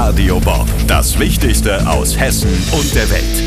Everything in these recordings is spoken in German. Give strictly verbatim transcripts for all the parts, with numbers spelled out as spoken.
Radio Bob. Das Wichtigste aus Hessen und der Welt.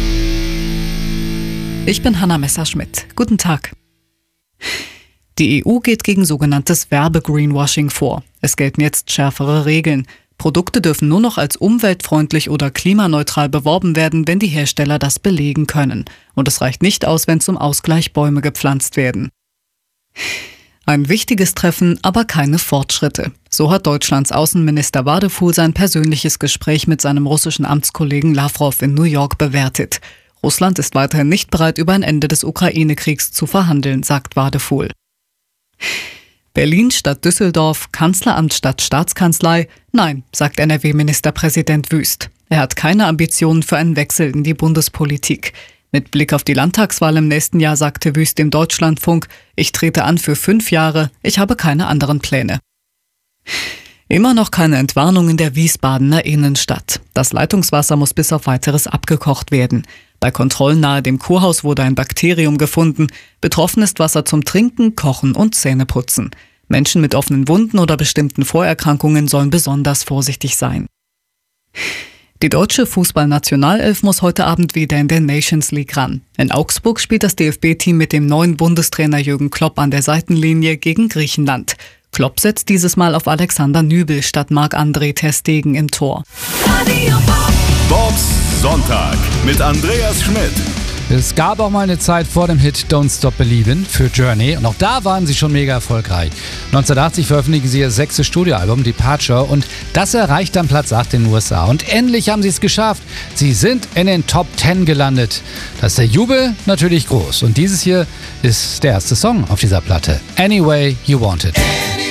Ich bin Hanna Messerschmidt. Guten Tag. Die E U geht gegen sogenanntes Werbe-Greenwashing vor. Es gelten jetzt schärfere Regeln. Produkte dürfen nur noch als umweltfreundlich oder klimaneutral beworben werden, wenn die Hersteller das belegen können. Und es reicht nicht aus, wenn zum Ausgleich Bäume gepflanzt werden. Ein wichtiges Treffen, aber keine Fortschritte. So hat Deutschlands Außenminister Wadefuhl sein persönliches Gespräch mit seinem russischen Amtskollegen Lawrow in New York bewertet. Russland ist weiterhin nicht bereit, über ein Ende des Ukraine-Kriegs zu verhandeln, sagt Wadefuhl. Berlin statt Düsseldorf, Kanzleramt statt Staatskanzlei? Nein, sagt N R W-Ministerpräsident Wüst. Er hat keine Ambitionen für einen Wechsel in die Bundespolitik. Mit Blick auf die Landtagswahl im nächsten Jahr sagte Wüst im Deutschlandfunk: Ich trete an für fünf Jahre, ich habe keine anderen Pläne. Immer noch keine Entwarnung in der Wiesbadener Innenstadt. Das Leitungswasser muss bis auf Weiteres abgekocht werden. Bei Kontrollen nahe dem Kurhaus wurde ein Bakterium gefunden. Betroffen ist Wasser zum Trinken, Kochen und Zähneputzen. Menschen mit offenen Wunden oder bestimmten Vorerkrankungen sollen besonders vorsichtig sein. Die deutsche Fußballnationalelf muss heute Abend wieder in der Nations League ran. In Augsburg spielt das D F B-Team mit dem neuen Bundestrainer Jürgen Klopp an der Seitenlinie gegen Griechenland. Klopp setzt dieses Mal auf Alexander Nübel statt Marc-André ter Stegen im Tor. Bobs Sonntag mit Andreas Schmidt. Es gab auch mal eine Zeit vor dem Hit Don't Stop Believin' für Journey und auch da waren sie schon mega erfolgreich. neunzehnhundertachtzig veröffentlichten sie ihr sechstes Studioalbum Departure und das erreicht dann Platz acht in den U S A. Und endlich haben sie es geschafft. Sie sind in den Top zehn gelandet. Da ist der Jubel natürlich groß und dieses hier ist der erste Song auf dieser Platte. Any Way You Want It.